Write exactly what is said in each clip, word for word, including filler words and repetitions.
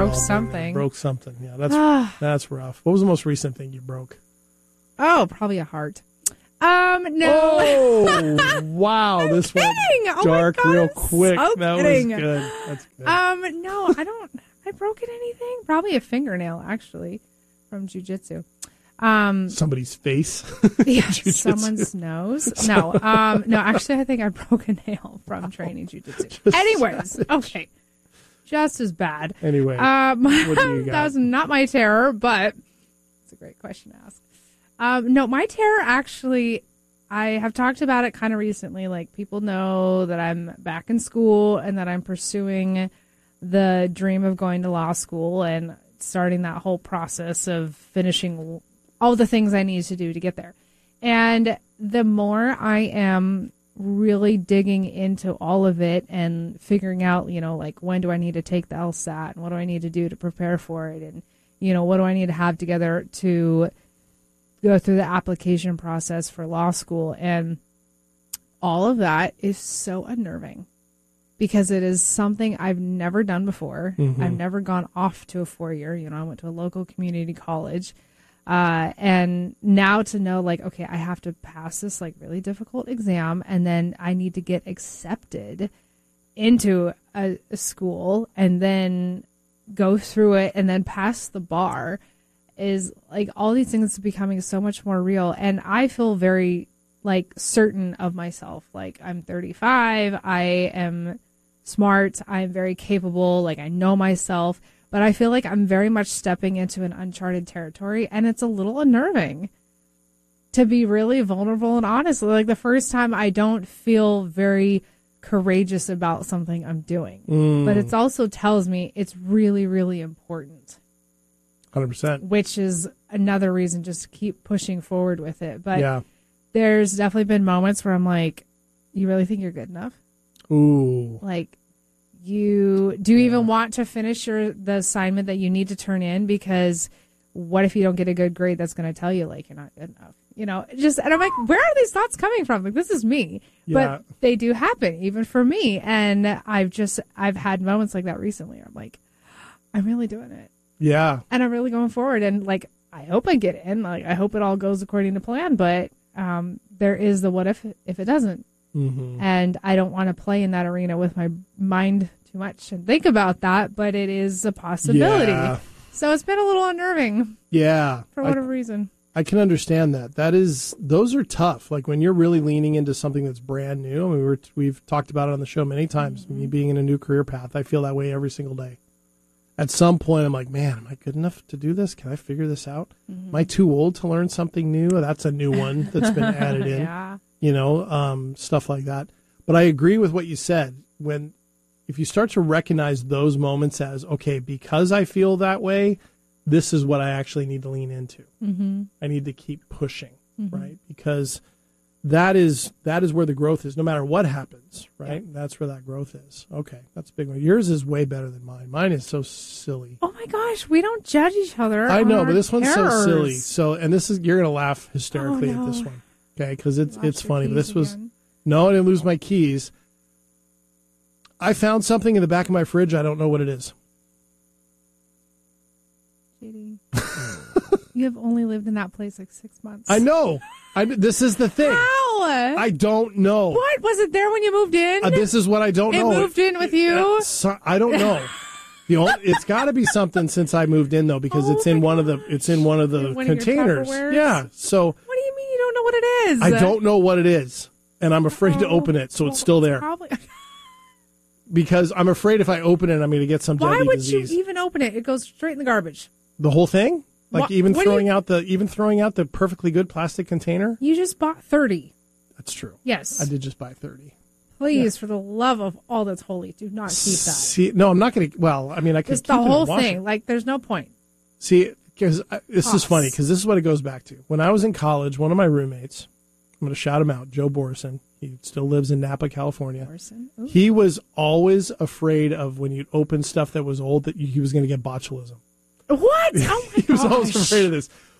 broke something. Broke something. Yeah, that's that's rough. What was the most recent thing you broke? Oh, probably a heart. Um, no. Oh, wow. This went oh dark God, real quick. So that kidding. was good. That's good. Um, no, I don't. Have I broken anything? Probably a fingernail, actually, from jiu-jitsu. Um, Somebody's face. Yeah, someone's nose. No, um, no. Actually, I think I broke a nail from training jiu-jitsu. Anyways, okay, just as bad. Anyway, um, what do you got? That was not my terror, but it's a great question to ask. Um, no, my terror actually, I have talked about it kind of recently. Like, people know that I'm back in school and that I'm pursuing the dream of going to law school and starting that whole process of finishing all the things I need to do to get there. And the more I am really digging into all of it and figuring out, you know, like, when do I need to take the LSAT and what do I need to do to prepare for it? And, you know, what do I need to have together to go through the application process for law school? And all of that is so unnerving because it is something I've never done before. Mm-hmm. I've never gone off to a four-year. You know, I went to a local community college. Uh, and now to know, like, okay, I have to pass this, like, really difficult exam, and then I need to get accepted into a, a school and then go through it and then pass the bar is, like, all these things becoming so much more real. And I feel very, like, certain of myself. Like, I'm thirty-five. I am smart. I'm very capable. Like, I know myself. But I feel like I'm very much stepping into an uncharted territory, and it's a little unnerving to be really vulnerable and honest. Like, the first time I don't feel very courageous about something I'm doing. Mm. But it also tells me it's really, really important. one hundred percent. Which is another reason just to keep pushing forward with it. But yeah. There's definitely been moments where I'm like, you really think you're good enough? Ooh. Like, you do you yeah. even want to finish your the assignment that you need to turn in? Because what if you don't get a good grade? That's going to tell you, like, you're not good enough. You know, just, and I'm like, where are these thoughts coming from? Like, this is me. Yeah. But they do happen, even for me. And I've just, I've had moments like that recently. I'm like, I'm really doing it. Yeah. And I'm really going forward. And, like, I hope I get in. Like, I hope it all goes according to plan. But um, there is the what if, if it doesn't. Mm-hmm. And I don't want to play in that arena with my mind too much and think about that, but it is a possibility. Yeah. So it's been a little unnerving. Yeah. For whatever I, reason. I can understand that. That is, those are tough. Like, when you're really leaning into something that's brand new. I mean, we were, we've talked about it on the show many times. Mm-hmm. Me being in a new career path, I feel that way every single day. At some point, I'm like, man, am I good enough to do this? Can I figure this out? Mm-hmm. Am I too old to learn something new? That's a new one that's been added in. Yeah. You know, um, stuff like that. But I agree with what you said. When, if you start to recognize those moments as, okay, because I feel that way, this is what I actually need to lean into. Mm-hmm. I need to keep pushing, mm-hmm. right? Because that is that is where the growth is, no matter what happens, right? Yeah. That's where that growth is. Okay, that's a big one. Yours is way better than mine. Mine is so silly. Oh my gosh, we don't judge each other. I know, but this terrors. one's so silly. So, and this is, you're going to laugh hysterically oh, no. at this one. Okay, because it's it's funny. But this again. was no, I didn't lose my keys. I found something in the back of my fridge. I don't know what it is. J D, you have only lived in that place like six months. I know. I this is the thing. How? I don't know. What was it there when you moved in? Uh, this is what I don't it know. It moved in with you. So, I don't know. The only, it's got to be something since I moved in though, because oh it's in one gosh. of the it's in one of the one containers. Of yeah. So what do you mean you don't know what it is? I don't know what it is, and I'm afraid oh, to open it, so well, it's still there. Probably. Because I'm afraid if I open it, I'm going to get some Why deadly would disease. you even open it? It goes straight in the garbage. The whole thing? Like what, even what throwing you, out the even throwing out the perfectly good plastic container? You just bought thirty. That's true. Yes. I did just buy thirty. Please, yeah. for the love of all that's holy, do not keep that. See, no, I'm not going to. Well, I mean, I could just keep the whole it and thing. it. Like, there's no point. See, because this Costs. is funny because this is what it goes back to. When I was in college, one of my roommates, I'm going to shout him out, Joe Borison. He still lives in Napa, California. He was always afraid of when you'd open stuff that was old that you, he was going to get botulism. What? Oh my He was gosh. always afraid of this.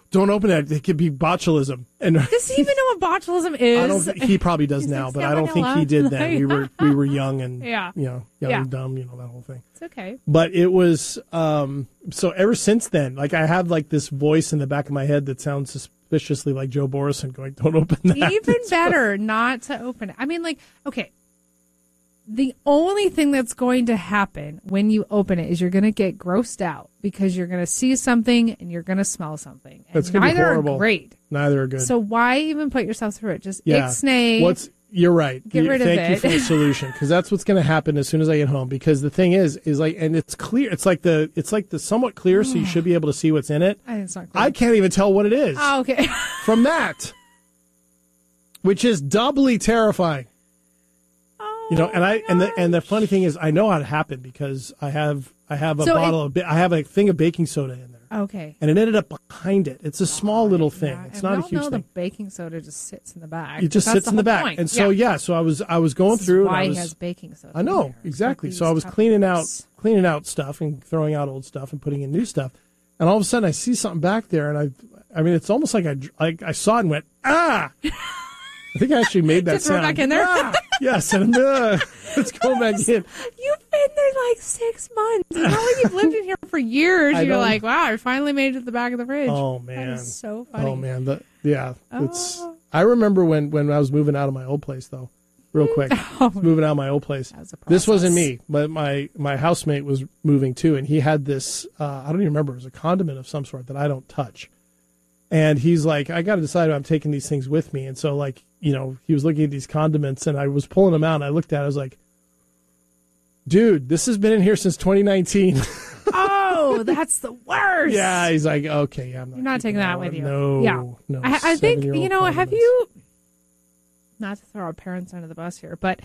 don't open it. It could be botulism. And does he even know what botulism is? I don't. Th- he probably does He's now, like but I don't think he did then. We were we were young and yeah. you know young yeah. and dumb. You know that whole thing. It's okay. But it was um, so ever since then, like I have like this voice in the back of my head that sounds suspiciously like Joe Borison going, "Don't open that." Even better not to open it. I mean, like, okay. The only thing that's going to happen when you open it is you're going to get grossed out because you're going to see something and you're going to smell something. And that's going to be neither horrible. are great. Neither are good. So why even put yourself through it? Just yeah. ixnay. What's you're right. Get you, rid of thank it. you for the solution, because that's what's going to happen as soon as I get home. Because the thing is, is like, and it's clear. It's like the it's like the somewhat clear, so you should be able to see what's in it. I think it's not clear. I can't even tell what it is. Oh, okay. From that, which is doubly terrifying. You know, and I and the and the funny thing is, I know how it happened because I have I have a So bottle it- of ba- I have a thing of baking soda in there, Okay. and it ended up behind it. It's a small little thing. Yeah, It's and not we a all huge know thing. the baking soda just sits in the back. It just That's sits in the whole back, point. and so yeah. yeah. So I was I was going This is through. And why I was, he has baking soda. I know in there. exactly. Like So I these was cleaning out cupcakes. cleaning out stuff and throwing out old stuff and putting in new stuff, and all of a sudden I see something back there, and I I mean it's almost like I like I saw it and went ah. I think I actually made that Just throw it sound. back in there? Ah! Yes, and uh, let's go back in. You've been there like six months. It's not like you've lived in here for years. I You're don't- like, wow, I finally made it to the back of the fridge. Oh That man, is so funny. oh man, the, yeah. It's. Oh. I remember when when I was moving out of my old place though. Real quick, I was moving out of my old place. That was a This wasn't process. me, but my my housemate was moving too, and he had this. Uh, I don't even remember. It was a condiment of some sort that I don't touch. And he's like, I got to decide if I'm taking these things with me. And so, like, you know, he was looking at these condiments, and I was pulling them out, and I looked at it, I was like, dude, this has been in here since twenty nineteen. Oh, that's the worst. Yeah, he's like, okay, yeah, I'm not, You're not keeping taking that one. with you. No, Yeah. no. I, I think, seven-year-old you know, have condiments. you, not to throw our parents under the bus here, but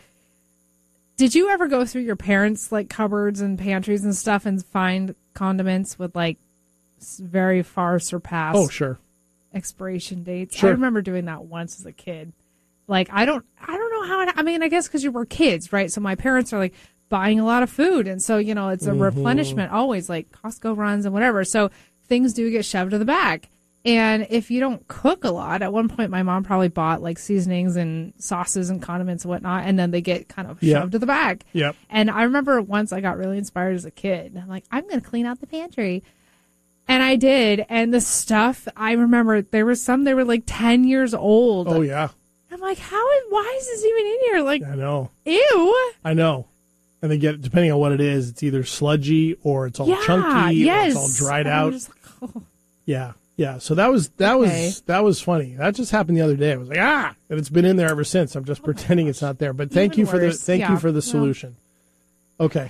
did you ever go through your parents' like cupboards and pantries and stuff and find condiments with like s- very far surpassed Oh, sure. expiration dates? Sure. I remember doing that once as a kid. Like, I don't, I don't know how, it, I mean, I guess because you were kids, right? So my parents are like buying a lot of food. And so, you know, it's a Mhm. replenishment always, like Costco runs and whatever. So things do get shoved to the back. And if you don't cook a lot, at one point my mom probably bought like seasonings and sauces and condiments and whatnot, and then they get kind of Yeah. shoved to the back. Yep. And I remember once I got really inspired as a kid. I'm like, I'm going to clean out the pantry. And I did. And the stuff, I remember there was some, they were like ten years old. Oh, yeah. I'm like, how, why is this even in here? Like, I know. ew. I know. And they get, depending on what it is, it's either sludgy or it's all Yeah, chunky yes. or it's all dried And I'm out. just like, oh. Yeah. Yeah. So that was, that Okay. was, that was funny. That just happened the other day. I was like, ah, and it's been in there ever since. I'm just pretending it's not there. But thank Even you for the, worse. thank Yeah. you for the Well. solution. Okay.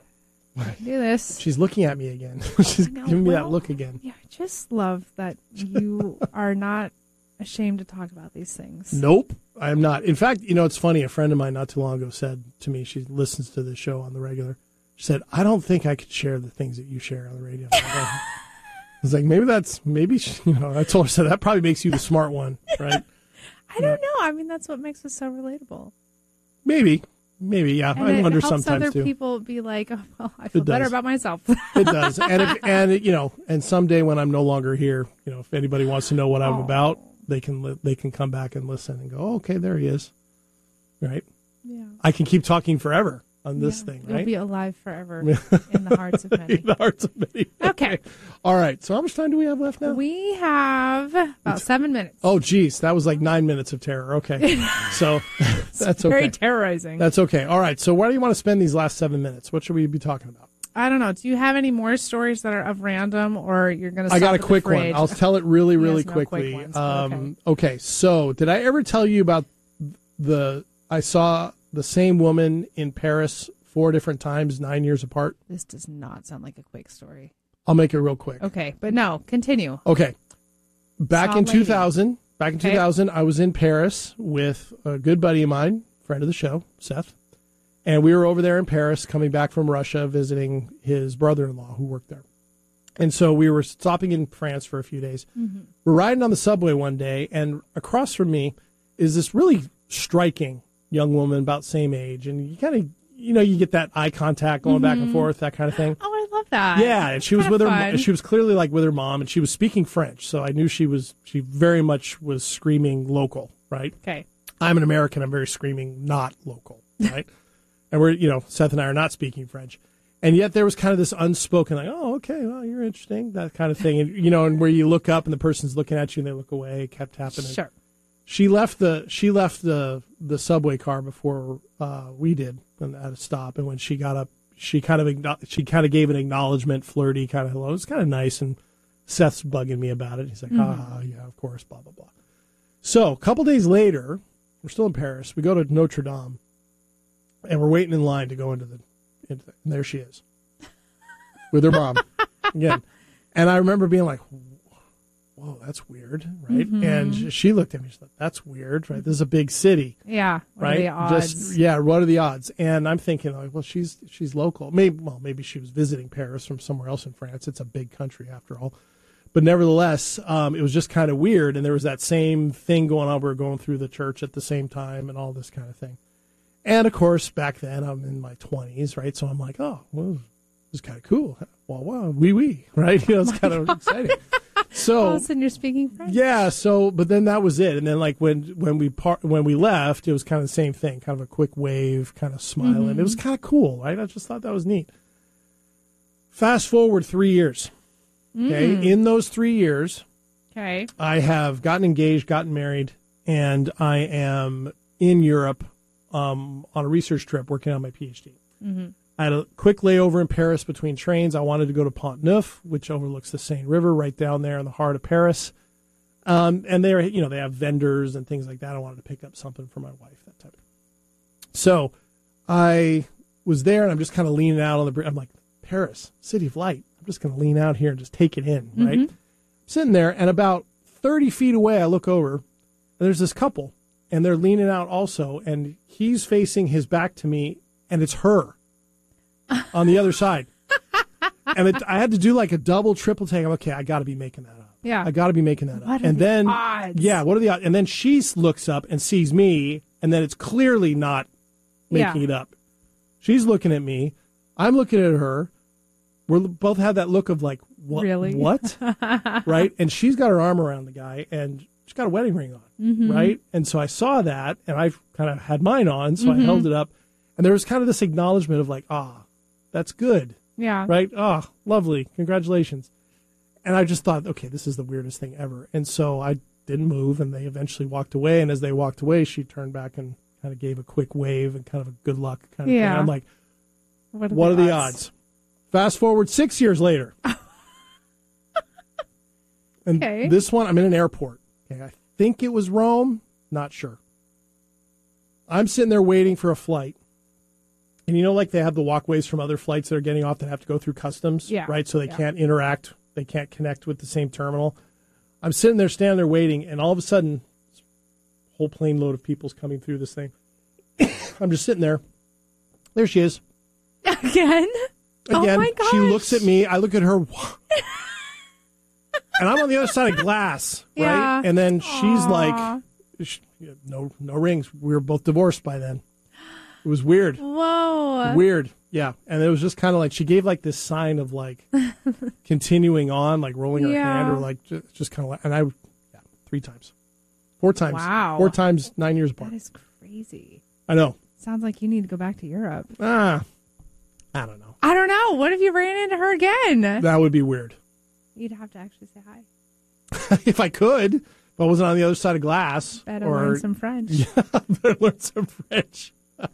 Do this. She's looking at me again. She's I know, giving me that well, look again. Yeah, I just love that you are not ashamed to talk about these things. Nope, I am not. In fact, you know, it's funny. A friend of mine not too long ago said to me, she listens to the show on the regular. She said, I don't think I could share the things that you share on the radio. I was like, maybe that's, maybe, she, you know, I told her, so that probably makes you the smart one, right? I don't know. I mean, that's what makes us so relatable. Maybe, maybe, yeah. And I it wonder helps sometimes other too. people be like, oh, well, I feel It better does. about myself. It does. And, if, and you know, and someday when I'm no longer here, you know, if anybody wants to know what I'm Oh. about, they can, li- they can come back and listen and go, oh, okay, there he is. Right. Yeah. I can keep talking forever on this Yeah, thing, You'll right? be alive forever in the hearts of many. In the hearts of many. Okay. All right. So how much time do we have left now? We have about seven minutes. Oh, geez. That was like nine minutes of terror. Okay. So that's Very okay. terrorizing. That's okay. All right. So where do you want to spend these last seven minutes? What should we be talking about? I don't know. Do you have any more stories that are of random, or you're going to? I got a quick one. I'll tell it really, He really has no quick quickly. ones, but um, okay. So did I ever tell you about the, I saw the same woman in Paris four different times, nine years apart? This does not sound like a quick story. I'll make it real quick. Okay, but no, continue. Okay. Back Saw in a lady. two thousand, back in Okay. two thousand, I was in Paris with a good buddy of mine, friend of the show, Seth. And we were over there in Paris, coming back from Russia, visiting his brother-in-law who worked there. And so we were stopping in France for a few days. Mm-hmm. We're riding on the subway one day, and across from me is this really striking young woman about same age. And you kind of, you know, you get that eye contact going back and forth, that kind of thing. Oh, I love that. Yeah, and she was Kinda with her. fun. She was clearly like with her mom, and she was speaking French. So I knew she was. She very much was screaming local, right? Okay. I'm an American. I'm very screaming not local, right? And we're, you know, Seth and I are not speaking French, and yet there was kind of this unspoken, like, oh, okay, well, you're interesting, that kind of thing, and you know, and where you look up and the person's looking at you and they look away, kept happening. Sure. She left the she left the the subway car before uh, we did at a stop, and when she got up, she kind of acknow- she kind of gave an acknowledgement, flirty kind of hello. It was kind of nice, and Seth's bugging me about it. He's like, Mm-hmm. ah, yeah, of course, blah blah blah. So a couple days later, we're still in Paris. We go to Notre Dame, and we're waiting in line to go into the. Into the and there she is, with her mom again, and I remember being like, whoa, that's weird, right? Mm-hmm. And she looked at me, she's like, that's weird, right? This is a big city, Yeah. What right? are the odds? Just, yeah, what are the odds? And I'm thinking, like, well, she's she's local. Maybe, well, maybe she was visiting Paris from somewhere else in France. It's a big country after all. But nevertheless, um, it was just kind of weird. And there was that same thing going on. We were going through the church at the same time and all this kind of thing. And, of course, back then, I'm in my twenties, right? So I'm like, oh, well, this is kind of cool. Wow, wow, wee wee, right? You know, it's kind of exciting. So All of a sudden you're speaking French? yeah, so but then that was it, and then like when when we par- when we left, it was kind of the same thing, kind of a quick wave, kind of smiling. Mm-hmm. It was kind of cool, right? I just thought that was neat. Fast forward three years. Okay, Mm. in those three years, Okay. I have gotten engaged, gotten married, and I am in Europe um, on a research trip working on my PhD. Mm-hmm. I had a quick layover in Paris between trains. I wanted to go to Pont Neuf, which overlooks the Seine River right down there in the heart of Paris. Um, and they're, you know, they have vendors and things like that. I wanted to pick up something for my wife, that type of. So I was there, and I'm just kind of leaning out on the bridge. I'm like, Paris, city of light. I'm just going to lean out here and just take it in, right? Mm-hmm. Sitting there, and about thirty feet away, I look over, and there's this couple, and they're leaning out also, and he's facing his back to me, and it's her on the other side. And it, I had to do like a double, triple take. I'm okay, I got to be making that up. Yeah. I got to be making that up. What are and the then, odds? yeah, what are the odds? And then she looks up and sees me, and then it's clearly not making Yeah. it up. She's looking at me. I'm looking at her. We both have that look of like, what? Really? What? Right? And she's got her arm around the guy, and she's got a wedding ring on, Mm-hmm. right? And so I saw that, and I kind of had mine on, so Mm-hmm. I held it up, and there was kind of this acknowledgement of like, ah, that's good, Yeah. right? Ah, lovely, congratulations. And I just thought, okay, this is the weirdest thing ever. And so I didn't move, and they eventually walked away. And as they walked away, she turned back and kind of gave a quick wave and kind of a good luck kind of Yeah. thing. I'm like, What are, what the, are the odds? odds? Fast forward six years later. And Okay. this one, I'm in an airport. Okay, I think it was Rome. Not sure. I'm sitting there waiting for a flight. And you know, like they have the walkways from other flights that are getting off that have to go through customs, Yeah. right? So they Yeah. can't interact. They can't connect with the same terminal. I'm sitting there, standing there waiting, and all of a sudden, a whole plane load of people's coming through this thing. I'm just sitting there. There she is. Again? Again, Oh my she gosh. looks at me. I look at her. And I'm on the other side of glass, right? Yeah. And then she's Aw. like, sh- no, no rings. We were both divorced by then. It was weird. Whoa. Weird. Yeah. And it was just kind of like, she gave like this sign of like continuing on, like rolling her Yeah. hand or like just, just kind of like, and I, yeah, three times, four times. Wow. Four times, nine years apart. That is crazy. I know. Sounds like you need to go back to Europe. Ah, I don't know. I don't know. What if you ran into her again? That would be weird. You'd have to actually say hi. If I could, if I wasn't on the other side of glass. Better or, learn some French. Yeah, better learn some French.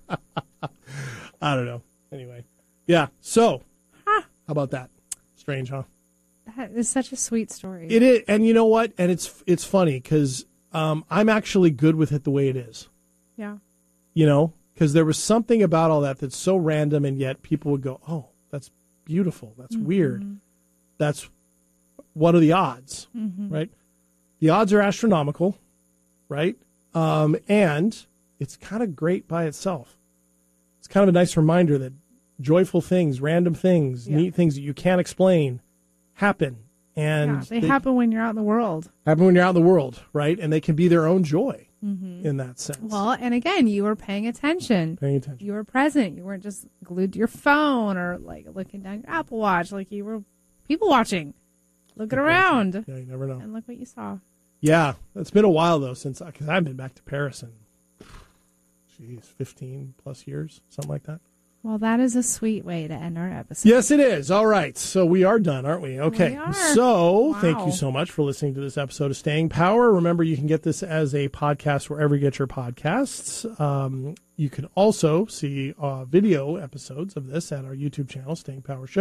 I don't know. Anyway, yeah. So, Huh. how about that? Strange, huh? That is such a sweet story. It is, and you know what? And it's it's funny because um, I'm actually good with it the way it is. Yeah. You know, because there was something about all that that's so random, and yet people would go, "Oh, that's beautiful. That's Mm-hmm. weird. That's what are the odds?" Mm-hmm. Right? The odds are astronomical, right? Um, and it's kind of great by itself. It's kind of a nice reminder that joyful things, random things, Yeah. neat things that you can't explain happen. And Yeah, they happen when you're out in the world. happen when you're out in the world, right? And they can be their own joy. Mm-hmm. in that sense. Well, and again, you were paying attention. Paying attention. You were present. You weren't just glued to your phone or like looking down your Apple Watch. Like you were people watching, looking People around. watching. Yeah, you never know. And look what you saw. Yeah, it's been a while though since because I've been back to Paris in, geez, fifteen plus years, something like that. Well, that is a sweet way to end our episode. Yes, it is. All right. So we are done, aren't we? Okay. We are. So Wow. thank you so much for listening to this episode of Staying Power. Remember, you can get this as a podcast wherever you get your podcasts. Um, you can also see uh, video episodes of this at our YouTube channel, Staying Power Show.